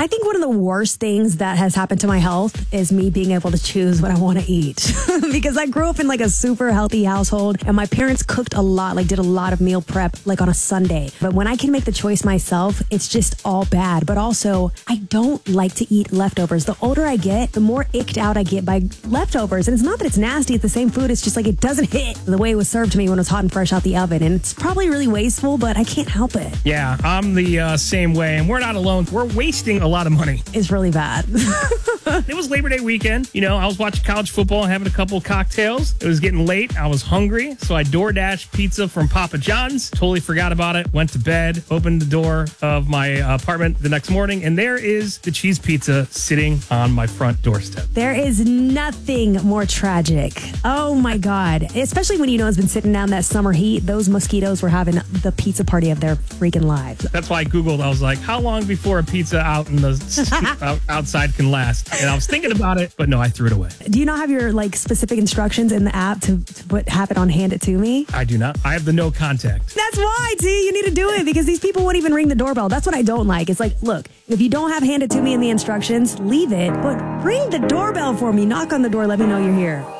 I think one of the worst things that has happened to my health is me being able to choose what I want to eat. Because I grew up in like a super healthy household and my parents cooked a lot, like did a lot of meal prep like on a Sunday. But when I can make the choice myself, it's just all bad. But also, I don't like to eat leftovers. The older I get, the more icked out I get by leftovers. And it's not that it's nasty, it's the same food. It's just like it doesn't hit the way it was served to me when it was hot and fresh out the oven. And it's probably really wasteful, but I can't help it. Yeah, I'm the same way. And we're not alone. We're wasting a lot of money. It's really bad. It was Labor Day weekend. You know, I was watching college football, having a couple of cocktails. It was getting late. I was hungry. So I DoorDashed pizza from Papa John's. Totally forgot about it. Went to bed, opened the door of my apartment the next morning, and there is the cheese pizza sitting on my front doorstep. There is nothing more tragic. Oh my God. Especially when you know it's been sitting down that summer heat. Those mosquitoes were having the pizza party of their freaking lives. That's why I Googled. I was like, how long before a pizza out in the outside can last? And I was thinking about it, but no, I threw it away. Do you not have your like specific instructions in the app to have it on Hand It To Me? I do not. I have the no contact. That's why, T. You need to do it because these people won't even ring the doorbell. That's what I don't like. It's like, look, if you don't have Hand It To Me in the instructions, leave it, but ring the doorbell for me. Knock on the door. Let me know you're here.